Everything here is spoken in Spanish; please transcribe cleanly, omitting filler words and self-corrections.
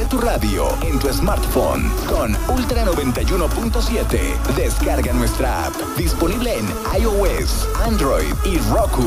tu radio en tu smartphone con Ultra 91.7. Descarga nuestra app, disponible en iOS, Android y Roku.